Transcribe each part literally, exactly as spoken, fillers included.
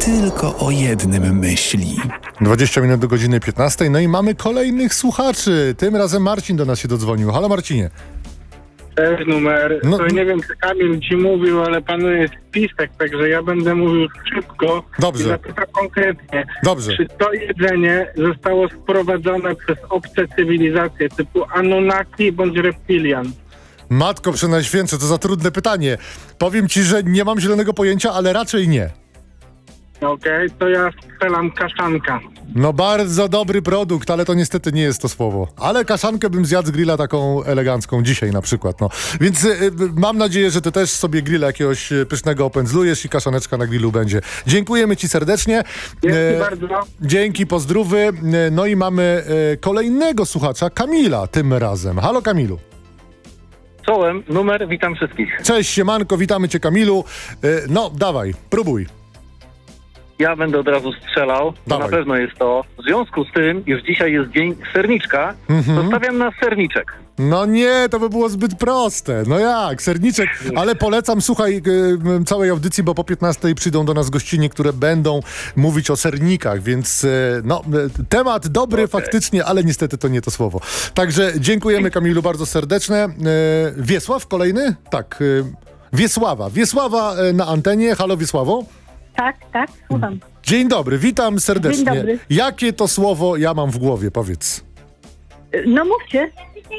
tylko o jednym myśli. dwadzieścia minut do godziny piętnastej, no i mamy kolejnych słuchaczy. Tym razem Marcin do nas się dodzwonił. Halo Marcinie. Też numer. No. To nie wiem, czy Kamil ci mówił, ale panuje spisek, także ja będę mówił szybko. Dobrze. I zapytam konkretnie. Dobrze. Czy to jedzenie zostało sprowadzone przez obce cywilizacje typu Anunnaki bądź reptilian? Matko Przenajświętsza, to za trudne pytanie. Powiem ci, że nie mam zielonego pojęcia, ale raczej nie. Okej, to ja strzelam kaszanka. No bardzo dobry produkt, ale to niestety nie jest to słowo. Ale kaszankę bym zjadł z grilla taką elegancką dzisiaj na przykład, no. Więc y, y, mam nadzieję, że ty też sobie grilla jakiegoś y, pysznego opędzlujesz i kaszaneczka na grillu będzie. Dziękujemy ci serdecznie. Dzięki E, bardzo. Dzięki, pozdrówy. E, no i mamy e, kolejnego słuchacza, Kamila tym razem. Halo Kamilu. Czołem, numer, witam wszystkich. Cześć, siemanko, witamy cię Kamilu. E, no, dawaj, próbuj. Ja będę od razu strzelał, bo Dawaj. na pewno jest to. W związku z tym, iż dzisiaj jest dzień serniczka, Mhm. to stawiam na serniczek. No nie, to by było zbyt proste. No jak, serniczek. Ale polecam, słuchaj, y, całej audycji, bo po piętnastej przyjdą do nas gościnie, które będą mówić o sernikach, więc y, no, y, temat dobry Okay. faktycznie, ale niestety to nie to słowo. Także dziękujemy Kamilu bardzo serdecznie. Y, Wiesław kolejny? Tak, y, Wiesława. Wiesława y, na antenie. Halo Wiesławo. Tak, tak, słucham. Dzień dobry, witam serdecznie. Dzień dobry. Jakie to słowo ja mam w głowie, powiedz. No mówcie.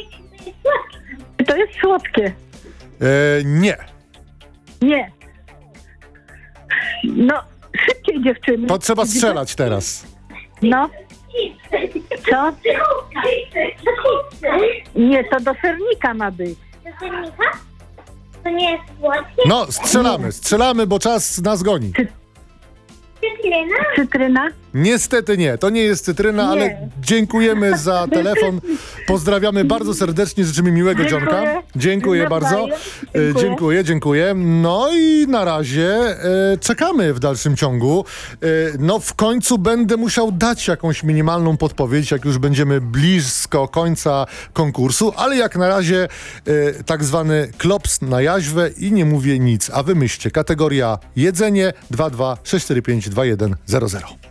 To jest słodkie. E, nie. Nie. No, szybciej dziewczyny. To trzeba strzelać teraz. No. Co? Nie, to do sernika ma być. Do sernika? To nie jest słodkie? No, strzelamy, strzelamy, bo czas nas goni. Cytryna? Cytryna? Niestety nie, to nie jest cytryna, Nie. ale dziękujemy za telefon. Pozdrawiamy bardzo serdecznie, życzymy miłego Dziękuję. dzionka. Dziękuję bardzo. Nawzajem. E, Dziękuję. Dziękuję, dziękuję. No i na razie e, czekamy w dalszym ciągu. E, no w końcu będę musiał dać jakąś minimalną podpowiedź, jak już będziemy blisko końca konkursu, ale jak na razie e, tak zwany klops na jaźwę i nie mówię nic, a wy myślcie, kategoria jedzenie dwa dwa sześć cztery pięć dwa jeden zero zero.